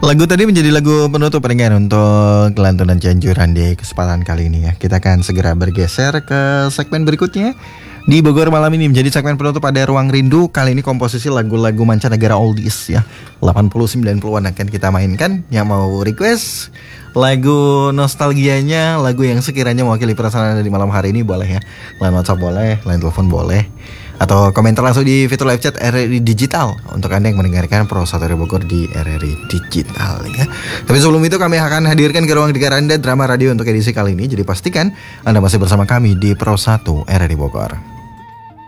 Lagu tadi menjadi lagu penutup pernikahan untuk kelantunan Cianjuran di kesempatan kali ini ya. Kita akan segera bergeser ke segmen berikutnya. Di Bogor malam ini menjadi segmen penutup pada Ruang Rindu. Kali ini komposisi lagu-lagu mancanegara oldies ya, 80-90an akan kita mainkan. Yang mau request lagu nostalgianya, lagu yang sekiranya mewakili perasaan Anda di malam hari ini boleh ya. Line WhatsApp boleh, line telepon boleh, atau komentar langsung di fitur live chat RRI Digital untuk Anda yang mendengarkan Pro 1 Bogor di RRI Digital ya. Tapi sebelum itu kami akan hadirkan ke ruang dengar Anda drama radio untuk edisi kali ini. Jadi pastikan Anda masih bersama kami di Pro 1 RRI Bogor.